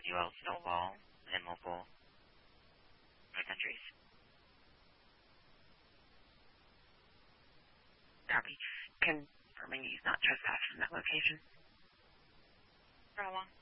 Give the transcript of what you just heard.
UL Snowball and local countries. Copy. Confirming he's not trespassing in that location. For how long?